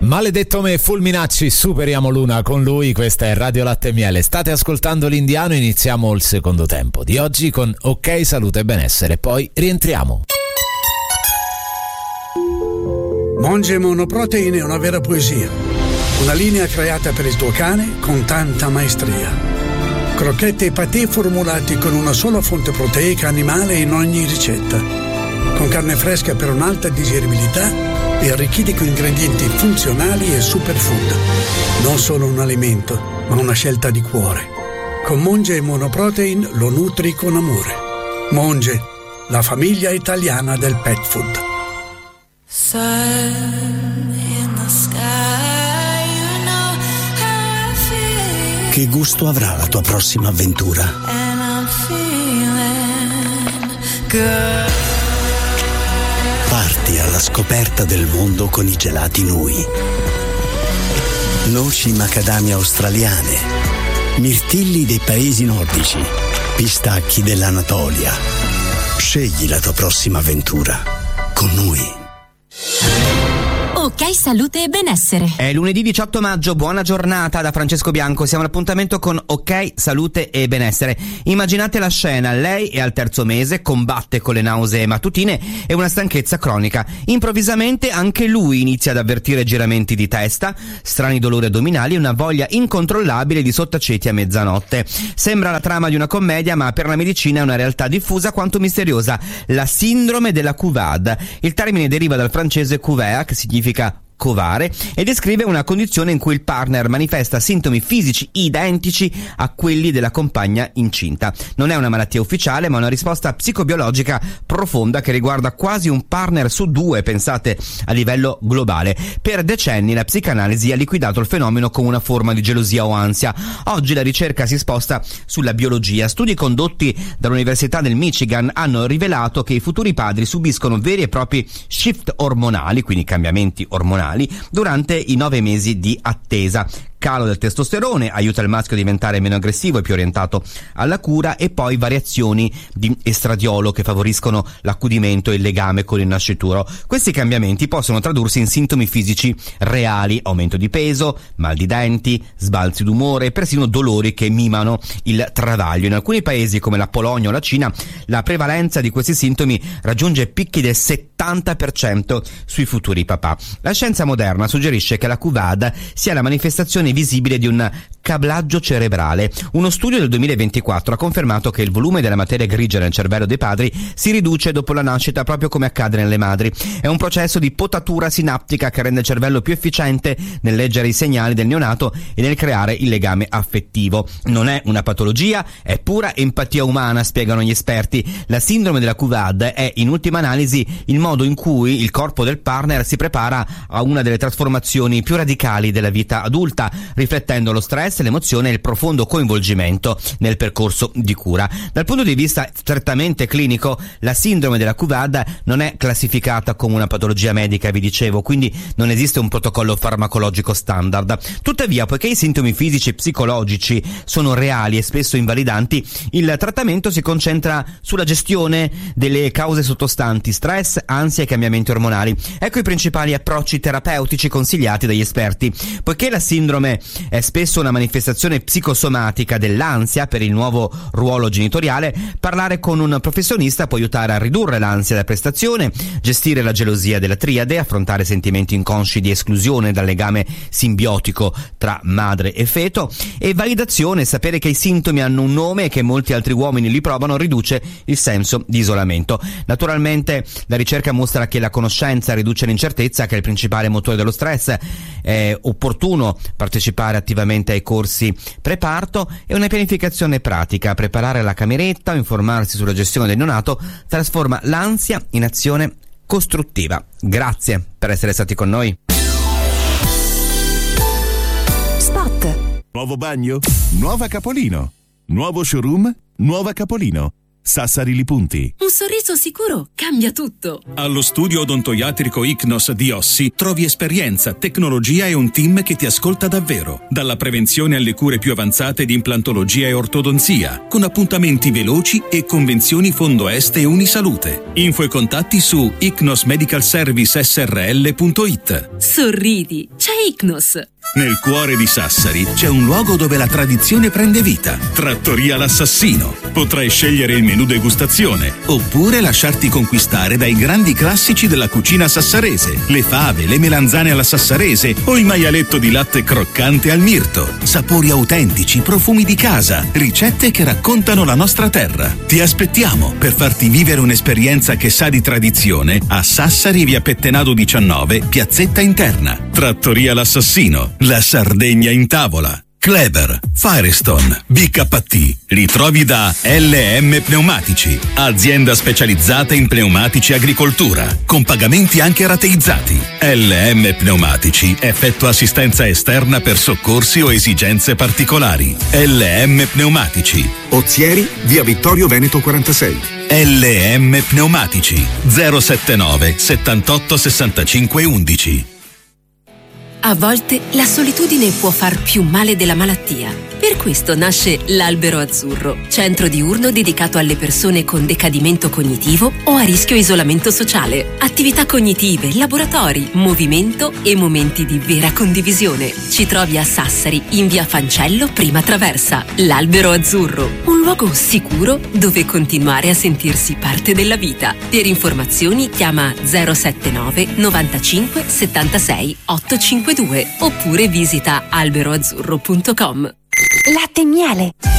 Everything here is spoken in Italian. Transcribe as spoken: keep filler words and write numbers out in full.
Maledetto me, Fulminacci, superiamo l'una con lui. Questa è Radio Latte e Miele. State ascoltando l'Indiano, iniziamo il secondo tempo di oggi con Ok Salute e Benessere, poi rientriamo. Monge Monoprotein è una vera poesia, una linea creata per il tuo cane con tanta maestria. Crocchette e patè formulati con una sola fonte proteica animale in ogni ricetta, con carne fresca per un'alta digeribilità e arricchiti con ingredienti funzionali e superfood. Non solo un alimento, ma una scelta di cuore. Con Monge Monoprotein lo nutri con amore. Monge, la famiglia italiana del pet food. Sun in the sky, you know how I feel. Che gusto avrà la tua prossima avventura? And I'm feeling good. Parti alla scoperta del mondo con i gelati Nui. Noci macadamia australiane, mirtilli dei paesi nordici, pistacchi dell'Anatolia. Scegli la tua prossima avventura con Nui. Ok Salute e Benessere. È lunedì diciotto maggio, buona giornata da Francesco Bianco. Siamo all'appuntamento con Ok Salute e Benessere. Immaginate la scena: lei è al terzo mese, combatte con le nausee mattutine e una stanchezza cronica. Improvvisamente anche lui inizia ad avvertire giramenti di testa, strani dolori addominali e una voglia incontrollabile di sottaceti a mezzanotte. Sembra la trama di una commedia, ma per la medicina è una realtà diffusa quanto misteriosa: la sindrome della Q V A D. Il termine deriva dal francese cuvea, che significa covare, e descrive una condizione in cui il partner manifesta sintomi fisici identici a quelli della compagna incinta. Non è una malattia ufficiale, ma una risposta psicobiologica profonda che riguarda quasi un partner su due, pensate, a livello globale. Per decenni la psicanalisi ha liquidato il fenomeno come una forma di gelosia o ansia. Oggi la ricerca si sposta sulla biologia. Studi condotti dall'Università del Michigan hanno rivelato che i futuri padri subiscono veri e propri shift ormonali, quindi cambiamenti ormonali, durante i nove mesi di attesa. Calo del testosterone aiuta il maschio a diventare meno aggressivo e più orientato alla cura, e poi variazioni di estradiolo che favoriscono l'accudimento e il legame con il nascituro. Questi cambiamenti possono tradursi in sintomi fisici reali: aumento di peso, mal di denti, sbalzi d'umore e persino dolori che mimano il travaglio. In alcuni paesi come la Polonia o la Cina la prevalenza di questi sintomi raggiunge picchi del settanta per cento sui futuri papà. La scienza moderna suggerisce che la Q V A D sia la manifestazione visibile di un cablaggio cerebrale. Uno studio del duemilaventiquattro ha confermato che il volume della materia grigia nel cervello dei padri si riduce dopo la nascita, proprio come accade nelle madri. È un processo di potatura sinaptica che rende il cervello più efficiente nel leggere i segnali del neonato e nel creare il legame affettivo. Non è una patologia, è pura empatia umana, spiegano gli esperti. La sindrome della Q V A D è, in ultima analisi, il modo in cui il corpo del partner si prepara a una delle trasformazioni più radicali della vita adulta, riflettendo lo stress, l'emozione e il profondo coinvolgimento nel percorso di cura. Dal punto di vista strettamente clinico, la sindrome della Q V A D non è classificata come una patologia medica, vi dicevo, quindi non esiste un protocollo farmacologico standard. Tuttavia, poiché i sintomi fisici e psicologici sono reali e spesso invalidanti, il trattamento si concentra sulla gestione delle cause sottostanti: stress, ansia e cambiamenti ormonali. Ecco i principali approcci terapeutici consigliati dagli esperti. Poiché la sindrome è spesso una manifestazione psicosomatica dell'ansia per il nuovo ruolo genitoriale, parlare con un professionista può aiutare a ridurre l'ansia da prestazione, gestire la gelosia della triade, affrontare sentimenti inconsci di esclusione dal legame simbiotico tra madre e feto. E validazione: sapere che i sintomi hanno un nome e che molti altri uomini li provano riduce il senso di isolamento. Naturalmente la ricerca mostra che la conoscenza riduce l'incertezza, che è il principale motore dello stress. È opportuno partecipare attivamente ai corsi preparto e una pianificazione pratica. Preparare la cameretta o informarsi sulla gestione del neonato trasforma l'ansia in azione costruttiva. Grazie per essere stati con noi. Spot. Nuovo bagno? Nuova Capolino. Nuovo showroom? Nuova Capolino. Sassari Lipunti. Un sorriso sicuro cambia tutto. Allo studio odontoiatrico Icnos di Ossi trovi esperienza, tecnologia e un team che ti ascolta davvero. Dalla prevenzione alle cure più avanzate di implantologia e ortodonzia, con appuntamenti veloci e convenzioni Fondo Est e Unisalute. Info e contatti su icnos medical service s r l punto it. Sorridi, c'è Icnos. Nel cuore di Sassari c'è un luogo dove la tradizione prende vita. Trattoria L'Assassino. Potrai scegliere il menù degustazione oppure lasciarti conquistare dai grandi classici della cucina sassarese. Le fave, le melanzane alla sassarese o il maialetto di latte croccante al mirto. Sapori autentici, profumi di casa, ricette che raccontano la nostra terra. Ti aspettiamo per farti vivere un'esperienza che sa di tradizione a Sassari, via Pettenado diciannove, piazzetta interna. Trattoria L'Assassino. La Sardegna in tavola. Kleber, Firestone, B K T, li trovi da L M Pneumatici, azienda specializzata in pneumatici agricoltura, con pagamenti anche rateizzati. L M Pneumatici effettua assistenza esterna per soccorsi o esigenze particolari. L M Pneumatici. Ozieri, via Vittorio Veneto quarantasei. L M Pneumatici zero settantanove settantotto sessantacinque undici. A volte la solitudine può far più male della malattia. Per questo nasce l'Albero Azzurro, centro diurno dedicato alle persone con decadimento cognitivo o a rischio isolamento sociale. Attività cognitive, laboratori, movimento e momenti di vera condivisione. Ci trovi a Sassari, in via Fancello, prima traversa. L'Albero Azzurro, un luogo sicuro dove continuare a sentirsi parte della vita. Per informazioni chiama zero settantanove novantacinque settantasei ottocentocinquantadue oppure visita albero azzurro punto com. Latte e miele.